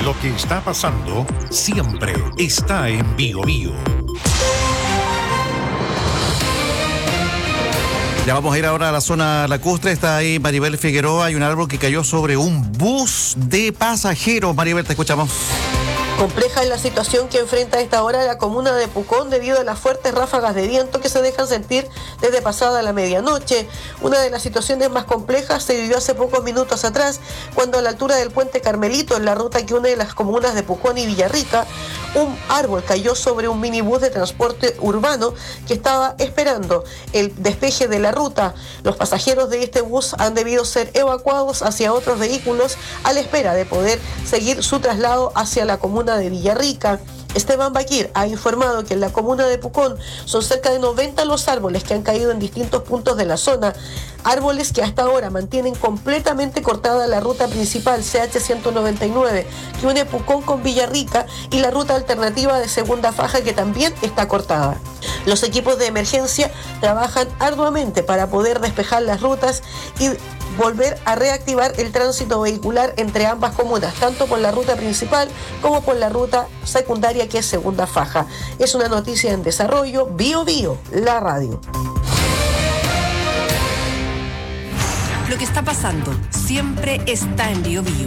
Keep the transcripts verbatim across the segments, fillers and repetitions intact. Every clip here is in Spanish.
Lo que está pasando siempre está en Bio Bio. Ya vamos a ir ahora a la zona lacustre. Está ahí Maribel Figueroa. Hay un árbol que cayó sobre un bus de pasajeros. Maribel, te escuchamos. Compleja es la situación que enfrenta a esta hora la comuna de Pucón debido a las fuertes ráfagas de viento que se dejan sentir desde pasada la medianoche. Una de las situaciones más complejas se vivió hace pocos minutos atrás, cuando a la altura del puente Carmelito, en la ruta que une las comunas de Pucón y Villarrica, un árbol cayó sobre un minibús de transporte urbano que estaba esperando el despeje de la ruta. Los pasajeros de este bus han debido ser evacuados hacia otros vehículos a la espera de poder seguir su traslado hacia la comuna de Villarrica. Esteban Baquir ha informado que en la comuna de Pucón son cerca de noventa los árboles que han caído en distintos puntos de la zona, árboles que hasta ahora mantienen completamente cortada la ruta principal C H ciento noventa y nueve que une Pucón con Villarrica y la ruta alternativa de segunda faja que también está cortada. Los equipos de emergencia trabajan arduamente para poder despejar las rutas y volver a reactivar el tránsito vehicular entre ambas comunas, tanto por la ruta principal como por la ruta secundaria que es segunda faja. Es una noticia en desarrollo. Bio Bio, la radio. Lo que está pasando siempre está en Bio Bio.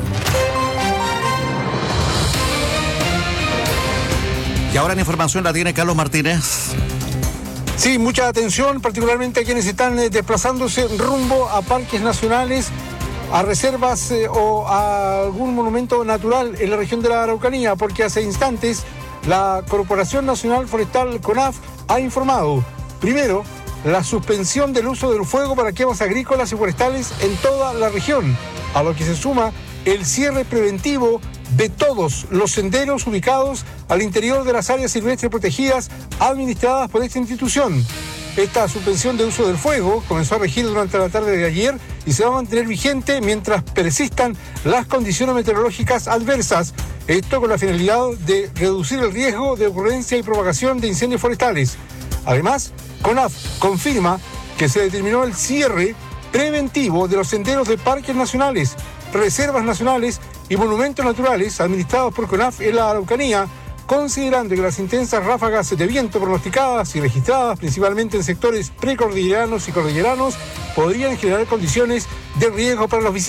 Y ahora la información la tiene Carlos Martínez. Sí, mucha atención, particularmente a quienes están eh, desplazándose rumbo a parques nacionales, a reservas eh, o a algún monumento natural en la región de la Araucanía, porque hace instantes la Corporación Nacional Forestal CONAF ha informado, primero, la suspensión del uso del fuego para quemas agrícolas y forestales en toda la región, a lo que se suma el cierre preventivo de todos los senderos ubicados al interior de las áreas silvestres protegidas administradas por esta institución. Esta suspensión de uso del fuego comenzó a regir durante la tarde de ayer y se va a mantener vigente mientras persistan las condiciones meteorológicas adversas. Esto con la finalidad de reducir el riesgo de ocurrencia y propagación de incendios forestales. Además, CONAF confirma que se determinó el cierre preventivo de los senderos de parques nacionales, reservas nacionales y monumentos naturales administrados por CONAF en la Araucanía, considerando que las intensas ráfagas de viento pronosticadas y registradas principalmente en sectores precordilleranos y cordilleranos podrían generar condiciones de riesgo para los visitantes.